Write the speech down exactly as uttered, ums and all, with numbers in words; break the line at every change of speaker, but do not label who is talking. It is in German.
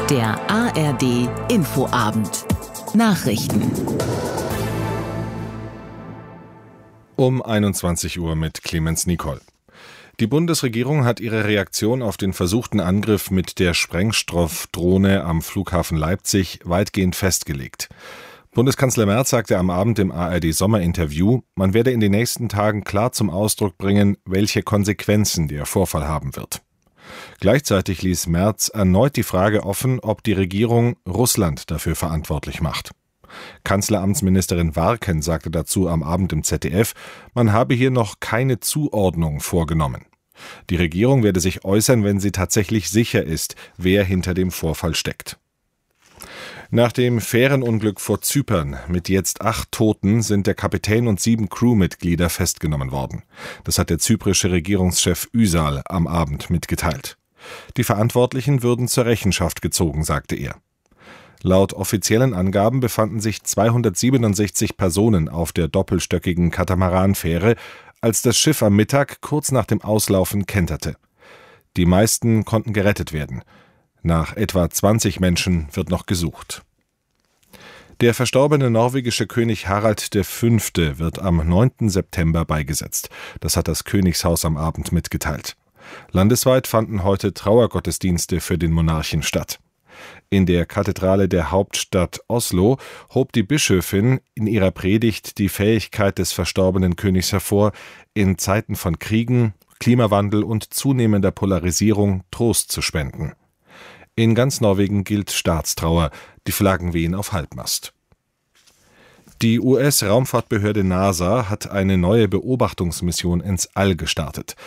Der A R D Infoabend. Nachrichten.
Um einundzwanzig Uhr mit Clemens Nicol. Die Bundesregierung hat ihre Reaktion auf den versuchten Angriff mit der Sprengstoffdrohne am Flughafen Leipzig weitgehend festgelegt. Bundeskanzler Merz sagte am Abend im A R D-Sommerinterview, man werde in den nächsten Tagen klar zum Ausdruck bringen, welche Konsequenzen der Vorfall haben wird. Gleichzeitig ließ Merz erneut die Frage offen, ob die Regierung Russland dafür verantwortlich macht. Kanzleramtsministerin Warken sagte dazu am Abend im Z D F, man habe hier noch keine Zuordnung vorgenommen. Die Regierung werde sich äußern, wenn sie tatsächlich sicher ist, wer hinter dem Vorfall steckt. Nach dem Fährenunglück vor Zypern mit jetzt acht Toten sind der Kapitän und sieben Crewmitglieder festgenommen worden. Das hat der zyprische Regierungschef Üsal am Abend mitgeteilt. Die Verantwortlichen würden zur Rechenschaft gezogen, sagte er. Laut offiziellen Angaben befanden sich zweihundertsiebenundsechzig Personen auf der doppelstöckigen Katamaranfähre, als das Schiff am Mittag kurz nach dem Auslaufen kenterte. Die meisten konnten gerettet werden. Nach etwa zwanzig Menschen wird noch gesucht. Der verstorbene norwegische König Harald der Fünfte wird am neunten September beigesetzt. Das hat das Königshaus am Abend mitgeteilt. Landesweit fanden heute Trauergottesdienste für den Monarchen statt. In der Kathedrale der Hauptstadt Oslo hob die Bischöfin in ihrer Predigt die Fähigkeit des verstorbenen Königs hervor, in Zeiten von Kriegen, Klimawandel und zunehmender Polarisierung Trost zu spenden. In ganz Norwegen gilt Staatstrauer, die Flaggen wehen auf Halbmast. Die U S-Raumfahrtbehörde NASA hat eine neue Beobachtungsmission ins All gestartet.